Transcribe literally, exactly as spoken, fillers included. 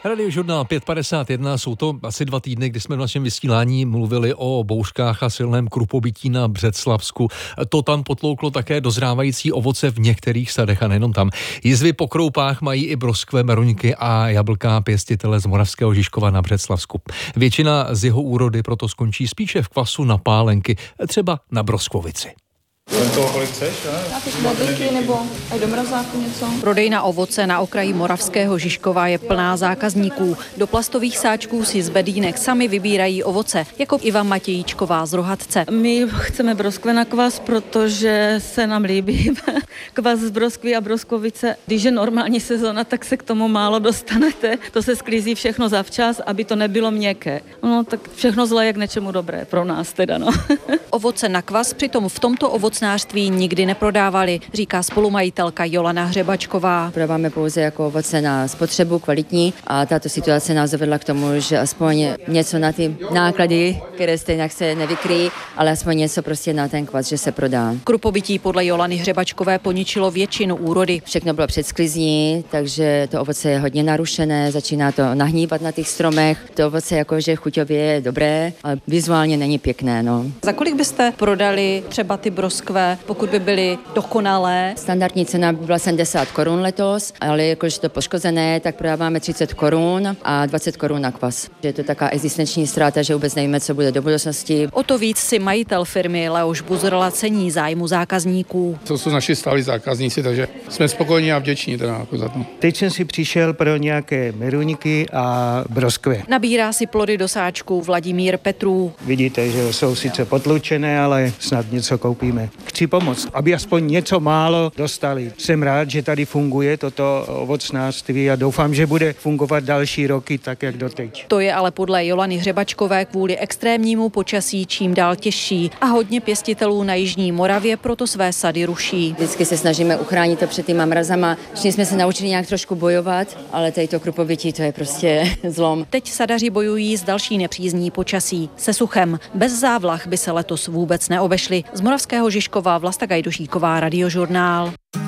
Radiožurnál pět padesát jedna, jsou to asi dva týdny, kdy jsme v našem vysílání mluvili o bouřkách a silném krupobytí na Břeclavsku. To tam potlouklo také dozrávající ovoce v některých sadech a nejenom tam. Jizvy po kroupách mají i broskve, meruňky a jablka pěstitele z Moravského Žižkova na Břeclavsku. Většina z jeho úrody proto skončí spíše v kvasu na pálenky, třeba na broskvovici. Jen toho, kolik chceš, ne? Nějaké knedlíky nebo aj do mrazáku něco. Prodejna ovoce na okraji Moravského Žižkova je plná zákazníků. Do plastových sáčků si z bedínek sami vybírají ovoce, jako Iva Matějíčková z Rohatce. My chceme broskve na kvas, protože se nám líbí kvas z broskví a broskovice. Když je normální sezona, tak se k tomu málo dostanete. To se sklízí všechno zavčas, aby to nebylo měkké. No tak všechno zlé je k něčemu dobré, pro nás teda, no. Ovoce na kvas přitom v tomto ovocnářství nikdy neprodávali, říká spolumajitelka Jolana Hřebačková. Prodáváme pouze jako ovoce na spotřebu kvalitní a tato situace nás dovedla k tomu, že aspoň něco na ty náklady, které stejně se nevykryjí, ale aspoň něco prostě na ten kvas, že se prodá. Krupobytí podle Jolany Hřebačkové poničilo většinu úrody. Všechno bylo před sklizní, takže to ovoce je hodně narušené, začíná to nahnívat na těch stromech. To ovoce jakože chuťově je dobré, ale vizuálně není pěkné, no. Za kolik byste prodali třeba ty broskve, pokud by byly dokonalé? Standardní cena by byla sedmdesát korun letos, ale jakože to poškozené, tak prodáváme třicet korun a dvacet korun na kvas. Je to taková existenční ztráta, že vůbec nevíme, co bude do budoucnosti. O to víc si majitel firmy Leoš Buzrla cení zájmu zákazníků. To jsou naši stálí zákazníci, takže jsme spokojení a vděční teda jako za to. Teď jsem si přišel pro nějaké meruňky a broskve. Nabírá si plody do sáčku Vladimír Petrů. Vidíte, že jsou sice potlučené, ale snad něco koupíme. Chci pomoct, aby aspoň něco málo dostali. Jsem rád, že tady funguje toto ovocnářství a doufám, že bude fungovat další roky tak, jak doteď. To je ale podle Jolany Hřebačkové kvůli extrémnímu počasí čím dál těžší a hodně pěstitelů na jižní Moravě proto své sady ruší. Vždycky se snažíme uchránit to před těma mrazama. Všichni jsme se naučili nějak trošku bojovat, ale tady to krupobytí, to je prostě zlom. Teď sadaři bojují s další nepřízní počasí, se suchem. Bez závlah by se letos vůbec neobešli. Z Moravského Žižkova Vlasta Gajdošíková, Radiožurnál.